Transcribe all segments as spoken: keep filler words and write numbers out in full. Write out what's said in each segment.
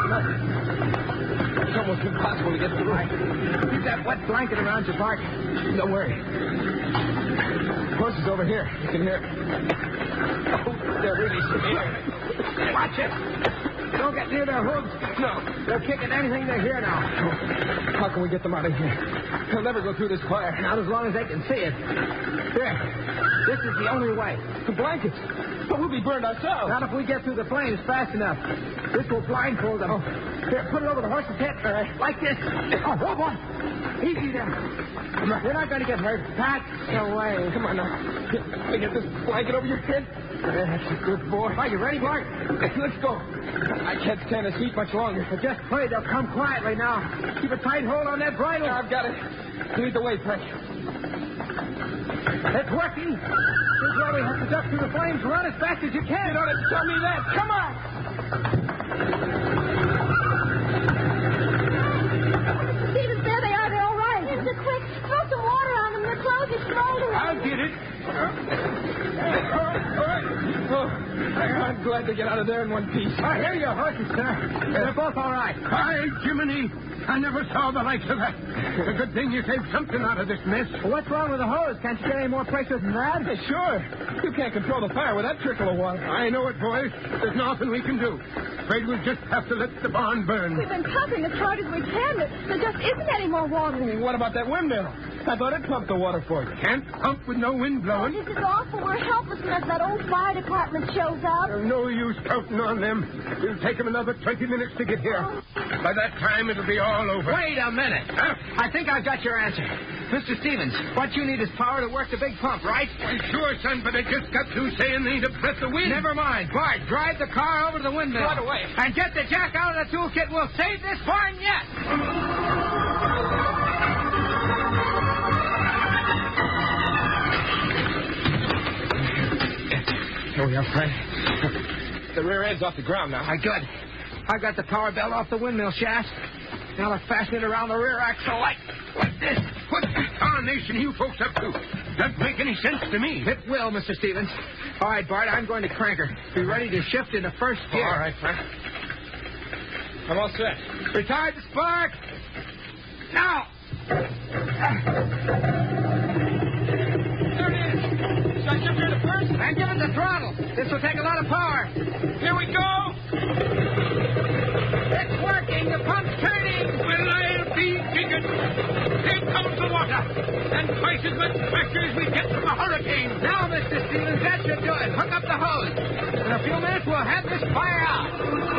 It's almost impossible to get through. Keep that wet blanket around you, Bart. Don't worry. Horse is over here. You can hear it. Oh, they're really scared. Watch it. Don't get near their hooves. No. They're kicking anything they hear now. How can we get them out of here? They'll never go through this fire. Not as long as they can see it. There. This is the only way. The blankets. But we'll be burned ourselves. Not if we get through the flames fast enough. This will blindfold them. Oh. Here, put it over the horse's head. All right. Like this. Oh, whoa, boy. Easy there. You're not going to get hurt. That's the way. Come on now. Let me get this blanket over your head. That's a good boy. Are you ready, Bart? Let's go. I can't stand this heat much longer. But just pray they'll come quietly now. Keep a tight hold on that bridle. Yeah, I've got it. Lead the way, Frank. It's working. This is why we have to duck through the flames. Run as fast as you can. You don't have to tell me that. Come on. Stevens, there they are. They're all right. Mister Quick, throw some water on them. Their clothes are smoldering. I'll get it. All right. Oh, I'm glad to get out of there in one piece. Oh, here are your horses, sir. They're both all right. Hi, Jiminy. I never saw the likes of that. It's a good thing you saved something out of this mess. Well, what's wrong with the hose? Can't you get any more pressure than that? Yeah, sure. You can't control the fire with that trickle of water. I know it, boys. There's nothing we can do. Afraid we'll just have to let the barn burn. We've been pumping as hard as we can, but there just isn't any more water. I mean, what about that windmill? I thought it pumped the water for you. Can't pump with no wind Oh, blowing. this is awful. We're helpless unless that old fire department shows up. There's no use counting on them. It'll take them another twenty minutes to get here. By that time, it'll be all over. Wait a minute. Huh? I think I've got your answer. Mister Stevens, what you need is power to work the big pump, right? Why, sure, son, but I just got through saying they need a breath of wind. Never mind. Bart, drive the car over to the windmill. Right away. And get the jack out of the toolkit. We'll save this barn yet. Here we are, Frank. The rear end's off the ground now. Ah, good. I've got the power belt off the windmill shaft. Now let's fasten it around the rear axle like, like this. What the tarnation are you folks up to? Doesn't make any sense to me. It will, Mister Stevens. All right, Bart, I'm going to crank her. Be ready to shift into first gear. All right, Frank. I'm all set. Retard the spark. Now. There it is. Should I shift her to first? And give it the throttle. This will take a lot of power. Here we go. It's working. The pump's turning. Well, I'll be jiggered. Here comes the water. And twice as much pressure as we get from a hurricane. Now, Mister Stevens, that should do it. Hook up the hose. In a few minutes, we'll have this fire out.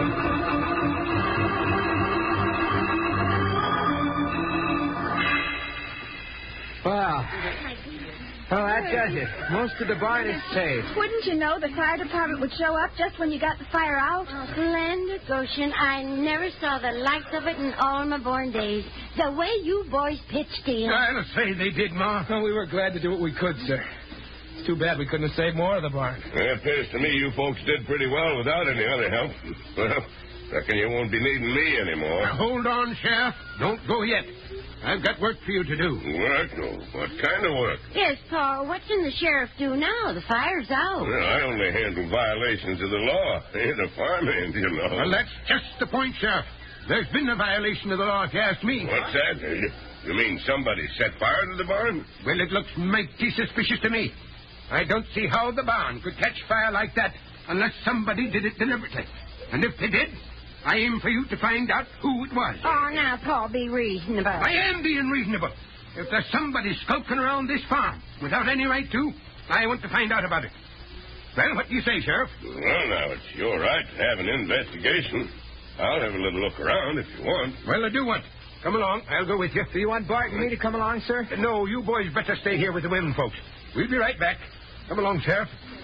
Well, well, that does it. Most of the barn is saved. Wouldn't you know the fire department would show up just when you got the fire out? Oh, splendid, Goshen. I never saw the likes of it in all my born days. The way you boys pitched in. I'll say they did, Ma. Well, we were glad to do what we could, sir. It's too bad we couldn't have saved more of the barn. It appears to me you folks did pretty well without any other help. Well, reckon you won't be needing me anymore. Now, hold on, Sheriff. Don't go yet. I've got work for you to do. Work? Oh, what kind of work? Yes, Paul. What can the sheriff do now? The fire's out. Well, I only handle violations of the law. Ain't a farmhand, you know. Well, that's just the point, Sheriff. There's been a violation of the law, if you ask me. What's that? You mean somebody set fire to the barn? Well, it looks mighty suspicious to me. I don't see how the barn could catch fire like that unless somebody did it deliberately. And if they did, I aim for you to find out who it was. Oh, now, Paul, be reasonable. I am being reasonable. If there's somebody skulking around this farm without any right to, I want to find out about it. Well, what do you say, Sheriff? Well, now, it's your right to have an investigation. I'll have a little look around if you want. Well, I do want. Come along. I'll go with you. Do you want Bart and me to come along, sir? No, you boys better stay here with the women folks. We'll be right back. Come along, Sheriff.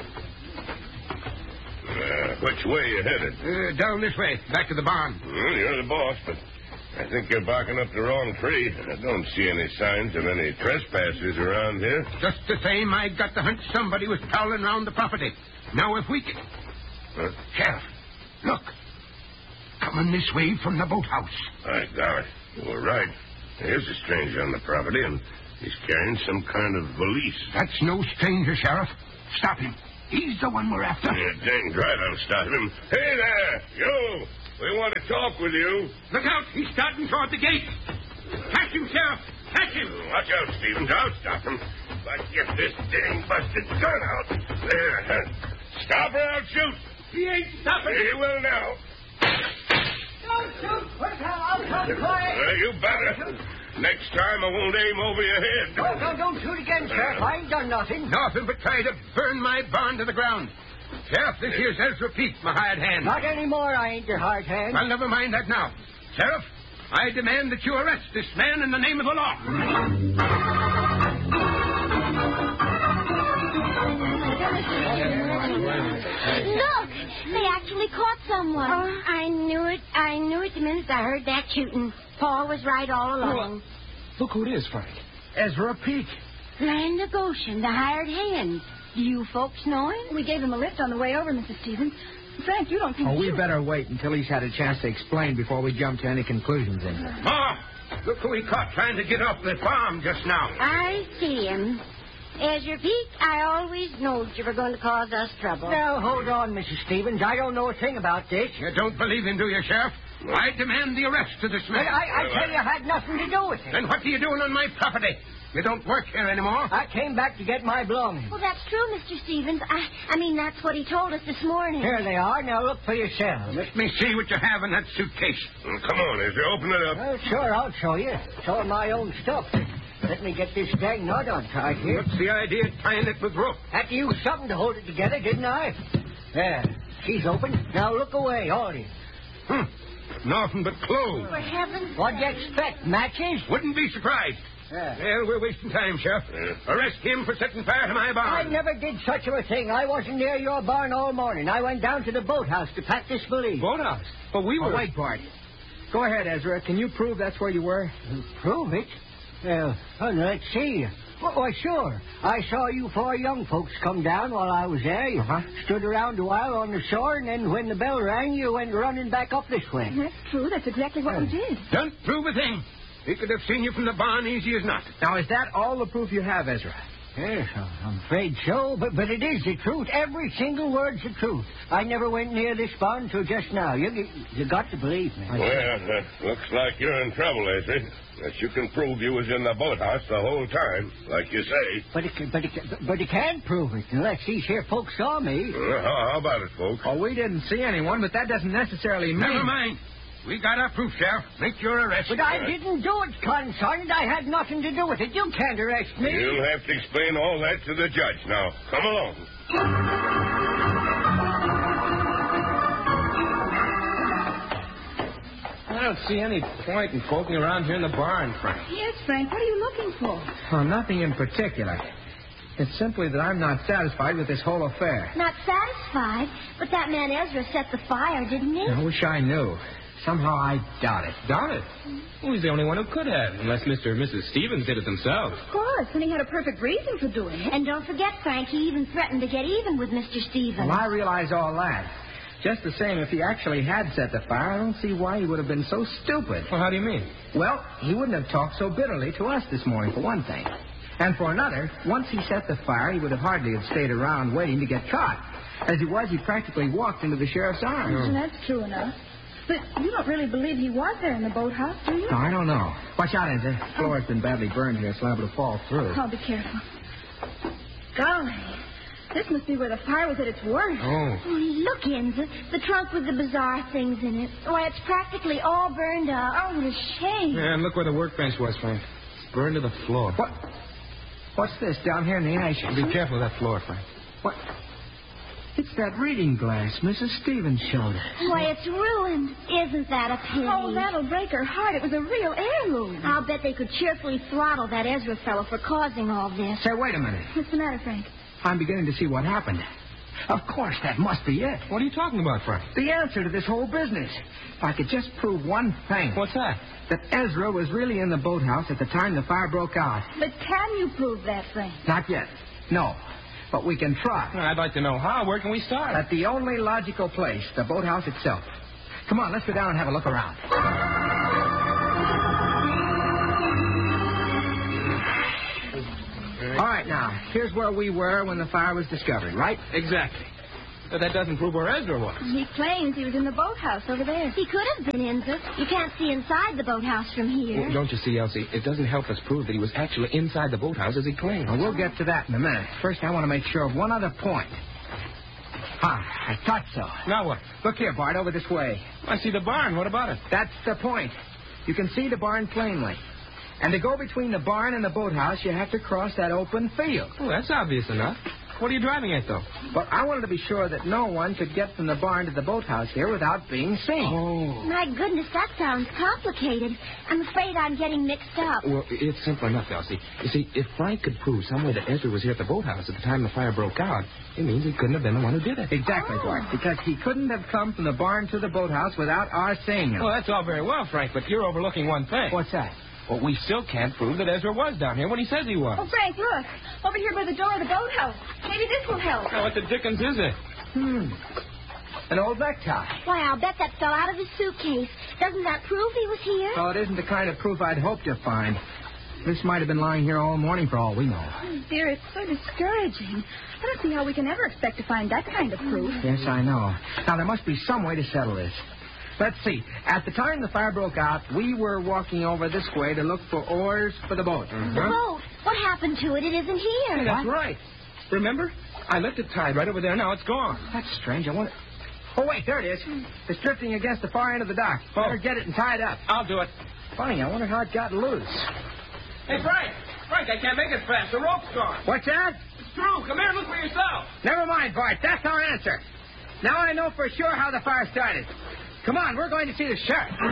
Uh, which way you headed? Uh, down this way, back to the barn. Well, you're the boss, but I think you're barking up the wrong tree. I don't see any signs of any trespassers around here. Just the same, I got the hunch somebody was prowling around the property. Now, if we can... Huh? Sheriff, look. Coming this way from the boathouse. My God, you were right. There's a stranger on the property, and he's carrying some kind of valise. That's no stranger, Sheriff. Stop him. He's the one we're after. Yeah, dang right I'll stop him. Hey there, you! We want to talk with you. Look out. He's starting toward the gate. Catch him, Sheriff. Catch him. Watch out, Stevens. I'll stop him. If I get this dang busted gun out. There. Stop or I'll shoot. He ain't stopping. He will now. Don't shoot. Quick, I'll come quiet. Uh, you better. Next time I won't aim over your head. Oh, don't, don't shoot again, Sheriff. I ain't done nothing. Nothing but try to burn my barn to the ground. Sheriff, this here's Ezra Peak, my hired hand. Not anymore, I ain't your hard hand. Well, never mind that now. Sheriff, I demand that you arrest this man in the name of the law. Look, they actually caught someone. Oh, I knew it. I knew it the minute I heard that shooting. Paul was right all along. Look who it is, Frank. Ezra Peak. Land of Goshen, the hired hand. Do you folks know him? We gave him a lift on the way over, Missus Stevens. Frank, you don't think... Oh, we you... better wait until he's had a chance to explain before we jump to any conclusions in here. Ma, look who he caught trying to get off the farm just now. I see him. Ezra Peak, I always knowed you were going to cause us trouble. Now, hold on, Missus Stevens. I don't know a thing about this. You don't believe him, do you, Sheriff? I demand the arrest of this But man. I, I tell you, I had nothing to do with it. Then what are you doing on my property? You don't work here anymore. I came back to get my belongings. Well, that's true, Mister Stevens. I, I mean, that's what he told us this morning. Here they are. Now look for yourself. Let me see what you have in that suitcase. Well, come on, Ezra. Open it up. Well, sure, I'll show you. It's all my own stuff. Let me get this dang knot untied here. What's the idea of tying it with rope? Had to use something to hold it together, didn't I? There. She's open. Now look away, all of you. Hmm. Nothing but clothes. For heaven's What'd you expect? Matches? Wouldn't be surprised. Yeah. Well, we're wasting time, Sheriff. Yeah. Arrest him for setting fire to my I barn. never did such a thing. I wasn't near your barn all morning. I went down to the boathouse to pack this valise. Boathouse? But we were... Oh, wait, Bart. Go ahead, Ezra. Can you prove that's where you were? Prove it? Well, oh, let's see. Why, why, sure. I saw you four young folks come down while I was there. You Uh-huh. stood around a while on the shore, and then when the bell rang, you went running back up this way. That's true. That's exactly what we did. Don't prove a thing. He could have seen you from the barn easy as not. Now, is that all the proof you have, Ezra? Yes, I'm afraid so, but but it is the truth. Every single word's the truth. I never went near this barn until just now. You you, you got to believe me. Well, uh, looks like you're in trouble, Ezra. Unless you can prove you was in the boathouse the whole time, like you say. But it can- but it can- but you can't prove it unless these here folks saw me. Uh, how, how about it, folks? Oh, we didn't see anyone, but that doesn't necessarily mean... Never mind. We got our proof, Sheriff. Make your arrest. But I didn't do it, concerned. I had nothing to do with it. You can't arrest me. You'll have to explain all that to the judge. Now, come along. I don't see any point in poking around here in the barn, Frank. Yes, Frank. What are you looking for? Oh, nothing in particular. It's simply that I'm not satisfied with this whole affair. Not satisfied, but that man Ezra set the fire, didn't he? I wish I knew. Somehow I doubt it. Doubt it? Well, he's the only one who could have, unless Mister and Missus Stevens did it themselves. Of course, and he had a perfect reason for doing it. And don't forget, Frank, he even threatened to get even with Mister Stevens. Well, I realize all that. Just the same, if he actually had set the fire, I don't see why he would have been so stupid. Well, how do you mean? Well, he wouldn't have talked so bitterly to us this morning, for one thing. And for another, once he set the fire, he would have hardly have stayed around waiting to get caught. As he was, he practically walked into the sheriff's arms. And that's true enough. But you don't really believe he was there in the boathouse, do you? No, I don't know. Watch out, Enza. The floor's been badly burned here. It's liable to fall through. I'll be careful. Golly, this must be where the fire was at its worst. Oh. Oh, look, Enza. The trunk with the bizarre things in it. Why, it's practically all burned up. Oh, what a shame. And look where the workbench was, Frank. It's burned to the floor. What? What's this down here in the ash? Be careful of that floor, Frank. What? It's that reading glass Missus Stevens showed us. Why, it's ruined. Isn't that a pity? Oh, that'll break her heart. It was a real heirloom. I'll bet they could cheerfully throttle that Ezra fellow for causing all this. Say, wait a minute. What's the matter, Frank? I'm beginning to see what happened. Of course, that must be it. What are you talking about, Frank? The answer to this whole business. If I could just prove one thing. What's that? That Ezra was really in the boathouse at the time the fire broke out. But can you prove that, Frank? Not yet. No. But we can try. Well, I'd like to know how. Where can we start? At the only logical place, the boathouse itself. Come on, let's go down and have a look around. All right, now, here's where we were when the fire was discovered, right? Exactly. But that doesn't prove where Ezra was. He claims he was in the boathouse over there. He could have been in the... You can't see inside the boathouse from here. Well, don't you see, Elsie? It doesn't help us prove that he was actually inside the boathouse as he claimed. Well, we'll get to that in a minute. First, I want to make sure of one other point. Ah, I thought so. Now what? Look here, Bart, over this way. I see the barn. What about it? That's the point. You can see the barn plainly. And to go between the barn and the boathouse, you have to cross that open field. Oh, that's obvious enough. What are you driving at, though? But I wanted to be sure that no one could get from the barn to the boathouse here without being seen. Oh. My goodness, that sounds complicated. I'm afraid I'm getting mixed up. Well, it's simple enough, Elsie. You see, if Frank could prove some way that Ezra was here at the boathouse at the time the fire broke out, it means he couldn't have been the one who did it. Exactly, Oh. Bart, because he couldn't have come from the barn to the boathouse without our seeing him. Well, that's all very well, Frank, but you're overlooking one thing. What's that? Well, we still can't prove that Ezra was down here when he says he was. Oh, Frank, look. Over here by the door of the boathouse. Maybe this will help. Now, what the dickens is it? Hmm. An old necktie. Why, I'll bet that fell out of his suitcase. Doesn't that prove he was here? Oh, it isn't the kind of proof I'd hoped to find. This might have been lying here all morning for all we know. Oh, dear, it's so discouraging. I don't see how we can ever expect to find that kind of proof. Yes, I know. Now, there must be some way to settle this. Let's see. At the time the fire broke out, we were walking over this way to look for oars for the boat. The boat. What happened to it? It isn't here. That's right. Remember? I left it tied right over there. Now it's gone. That's strange. I wonder... Oh, wait, there it is. It's drifting against the far end of the dock. Better get it and tie it up. I'll do it. Funny, I wonder how it got loose. Hey, Frank! Frank, I can't make it fast. The rope's gone. What's that? It's true. Come here and look for yourself. Never mind, Bart. That's our answer. Now I know for sure how the fire started. Come on, we're going to see the sheriff. I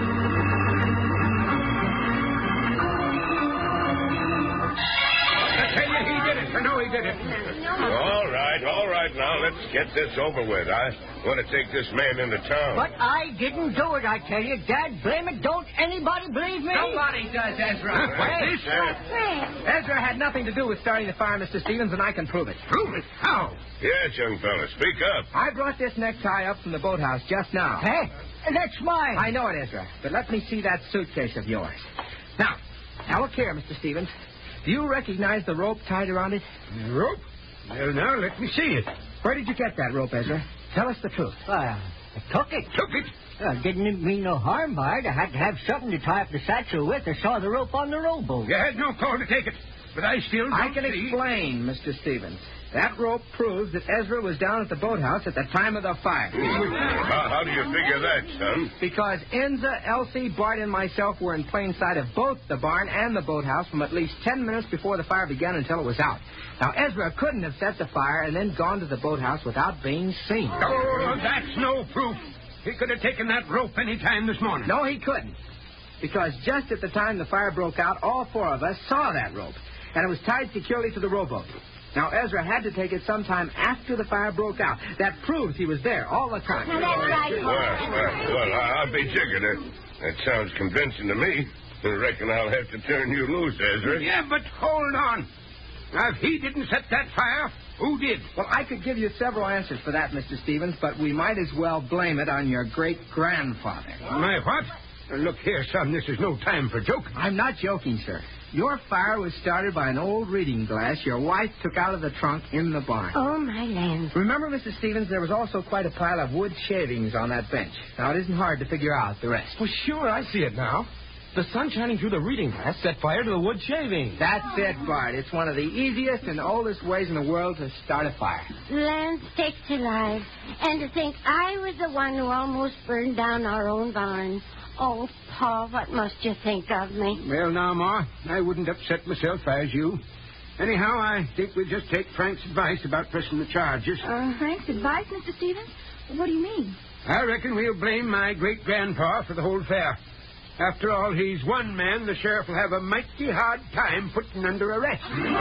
tell you, he did it. I know he did it. All right, all right. Now, let's get this over with. I want to take this man into town. But I didn't do it, I tell you. Dad, blame it. Don't anybody believe me? Nobody does, Ezra. What's this? Frank. Ezra had nothing to do with starting the fire, Mister Stevens, and I can prove it. Prove it? How? Yes, young fella, speak up. I brought this necktie up from the boathouse just now. Hey, that's mine. I know it, Ezra, but let me see that suitcase of yours. Now, now look here, Mister Stevens. Do you recognize the rope tied around it? Rope? Well, now, let me see it. Where did you get that rope, Ezra? Tell us the truth. Well, I took it. Took it? Uh, didn't mean no harm by it. I had to have something to tie up the satchel with. I saw the rope on the rowboat. You had no call to take it, but I still don't I can see... explain, Mister Stevens. That rope proves that Ezra was down at the boathouse at the time of the fire. How, how do you figure that, son? Because Enza, Elsie, Bart, and myself were in plain sight of both the barn and the boathouse from at least ten minutes before the fire began until it was out. Now, Ezra couldn't have set the fire and then gone to the boathouse without being seen. Oh, that's no proof. He could have taken that rope any time this morning. No, he couldn't. Because just at the time the fire broke out, all four of us saw that rope, and it was tied securely to the rowboat. Now, Ezra had to take it sometime after the fire broke out. That proves he was there all the time. Now, that's right, Well, well, well, I'll be jiggered. That, that sounds convincing to me. I reckon I'll have to turn you loose, Ezra. Yeah, but hold on. Now, if he didn't set that fire, who did? Well, I could give you several answers for that, Mister Stevens, but we might as well blame it on your great-grandfather. My what? Look here, son, this is no time for joking. I'm not joking, sir. Your fire was started by an old reading glass your wife took out of the trunk in the barn. Oh, my land. Remember, Mister Stevens, there was also quite a pile of wood shavings on that bench. Now, it isn't hard to figure out the rest. Well, sure, I see it now. The sun shining through the reading glass set fire to the wood shaving. That's it, Bart. It's one of the easiest and oldest ways in the world to start a fire. Land stakes alive. And to think I was the one who almost burned down our own barn. Oh, Paul, what must you think of me? Well, now, Ma, I wouldn't upset myself as you. Anyhow, I think we'll just take Frank's advice about pressing the charges. Uh, Frank's advice, Mister Stevens? What do you mean? I reckon we'll blame my great-grandpa for the whole affair. After all, he's one man the sheriff will have a mighty hard time putting under arrest.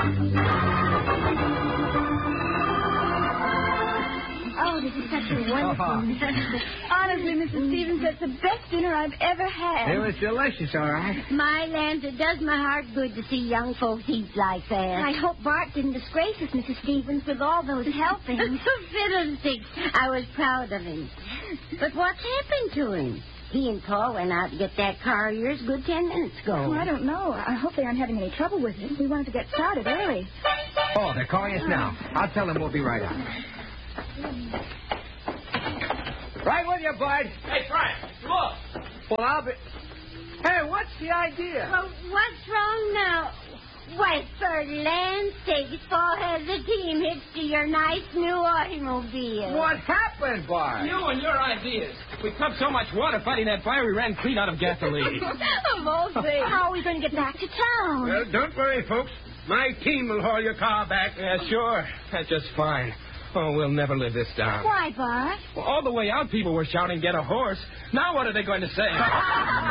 Oh, this is such a wonderful... Honestly, Missus Stevens, that's the best dinner I've ever had. It was delicious, all right. My land, it does my heart good to see young folks eat like that. I hope Bart didn't disgrace us, Missus Stevens, with all those helpings. Fiddlesticks. I was proud of him. But what's happened to him? He and Paul went out to get that car of yours a good ten minutes ago. Oh, I don't know. I hope they aren't having any trouble with it. We wanted to get started early. Oh, they're calling us now. I'll tell them we'll be right out. Right with you, Bart. Hey, Frank, look. Well, I'll be... Hey, what's the idea? Well, what's wrong now? Why, for land's sakes, Paul has the team hitched to your nice new automobile. What happened, Bart? You and your ideas. We pumped so much water fighting that fire, we ran clean out of gasoline. Of all things. How are we going to get back to town? Well, don't worry, folks. My team will haul your car back. Yeah, sure. That's just fine. Oh, we'll never live this down. Why, Bart? Well, all the way out, people were shouting, get a horse. Now what are they going to say?